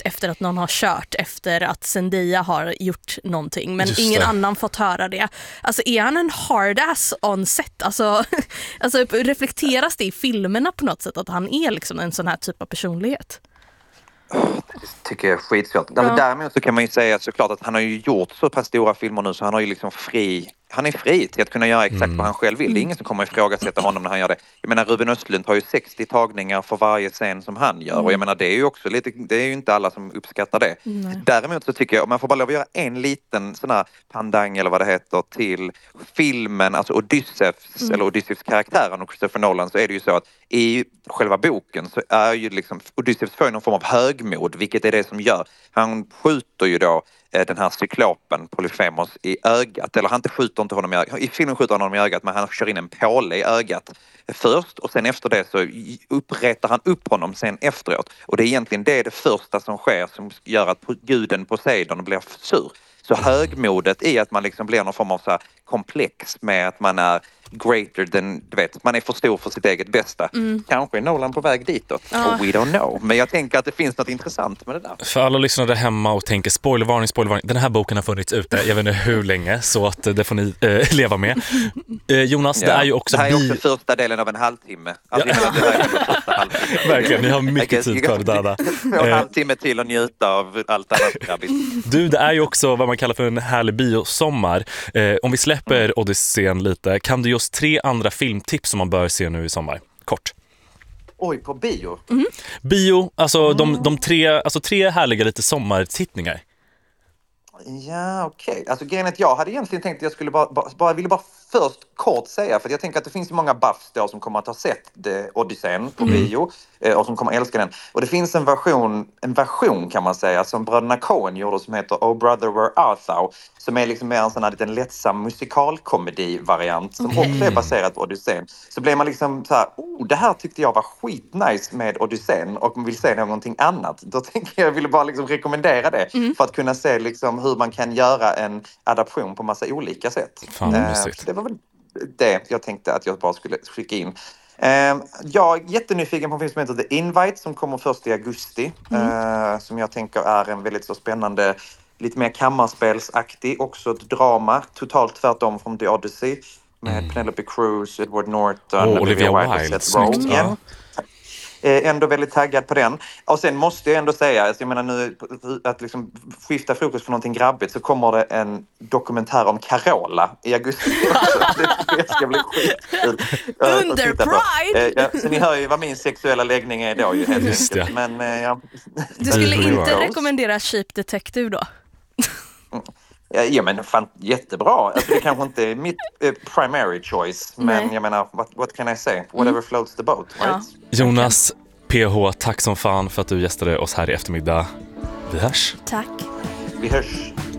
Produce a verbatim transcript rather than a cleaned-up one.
direkt efter att någon har kört, efter att Zendaya har gjort någonting, men Just ingen det. annan fått höra det. Alltså är han en hard-ass on set? Alltså, alltså reflekteras det i filmerna på något sätt att han är liksom en sån här typ av personlighet? Tycker jag är skitsvårt. Ja. Däremot så kan man ju säga såklart att han har ju gjort så pass stora filmer nu så han har ju liksom fri han är fri till att kunna göra exakt Mm. vad han själv vill. Det är ingen som kommer ifrågasätta honom när han gör det. Jag menar, Ruben Östlund har ju sextio tagningar för varje scen som han gör. Mm. Och jag menar, det är ju också lite, det är ju inte alla som uppskattar det. Mm. Däremot så tycker jag, om man får bara lov att göra en liten sån här pandang eller vad det heter till filmen, alltså Odysseus, mm. eller Odysseus karaktären och Christopher Nolan, så är det ju så att i själva boken så är ju liksom Odysseus får någon form av högmod, vilket är det som gör. Han skjuter ju då den här cyklopen Polyphemos i ögat, eller han inte skjuter inte honom i ögat. I filmen skjuter han honom i ögat, men han kör in en påle i ögat först och sen efter det så upprättar han upp honom sen efteråt. Och det är egentligen det, det första som sker som gör att guden Poseidon blir sur. Så högmodet är att man liksom blir någon form av så här komplex med att man är greater than, du vet, man är för stor för sitt eget bästa. Mm. Kanske är Nolan på väg ditåt. Ja. We don't know. Men jag tänker att det finns något intressant med det där. För alla lyssnare hemma och tänker spoilervarning, spoilervarning. Den här boken har funnits ute, jag vet inte hur länge, så att det får ni äh, leva med. Äh, Jonas, ja. det är ju också... Det här är också bi- första delen av en halvtimme. Alltså, ja. jag menar, det här är första halvtimme. Verkligen, ni har mycket tid kvar att döda. En halvtimme till att njuta av allt annat grabbigt. Du, det är ju också vad man kallar för en härlig biosommar. Eh, om vi släpper mm. Odysseen lite, kan du ge oss tre andra filmtips som man bör se nu i sommar? Kort. Oj, på bio? Mm. Bio, alltså, mm. de, de tre, alltså tre härliga lite sommartittningar. Ja, okej. Okay. Alltså grejen är att jag hade egentligen tänkt att jag skulle bara, bara, bara ville bara först kort säga, för jag tänker att det finns många buffs då som kommer att ha sett det, Odysseen på mm. bio eh, och som kommer att älska den. Och det finns en version, en version kan man säga, som bröderna Coen gjorde som heter Oh Brother Where Art Thou, som är liksom mer en sån här liten lättsam musikalkomedi-variant som okay. också är baserad på Odysseen. Så blir man liksom så här, oh, det här tyckte jag var skitnice med Odysseen och vill se någonting annat. Då tänker jag, jag ville bara liksom rekommendera det mm. för att kunna se liksom hur man kan göra en adaption på massa olika sätt. Fan, uh, det var väl det jag tänkte att jag bara skulle skicka in. Uh, jag är jättenyfiken på en film som heter The Invite som kommer först i augusti. Mm. Uh, som jag tänker är en väldigt så spännande, lite mer kammarspelsaktig, också ett drama, totalt tvärtom från The Odyssey med mm. Penelope Cruz, Edward Norton, oh, Olivia Wilde, Wilde ja. Eh, ändå väldigt taggad på den. Och sen måste jag ändå säga, alltså jag menar nu att liksom skifta fokus för någonting grabbigt, så kommer det en dokumentär om Carola i augusti. Det ska bli skitkul. Under Pride! Eh, ja, så ni hör ju vad min sexuella läggning är då ju helt Just enkelt. Men, eh, ja. Du skulle inte rekommendera Cheap Detective då? Ja, men fan, jättebra. Alltså, det kanske inte är mitt eh, primary choice, men Nej. jag menar, what, what can I say? Whatever mm. floats the boat, right? Ja. Jonas P H, tack som fan för att du gästade oss här i eftermiddag. Vi hörs. Tack. Vi hörs.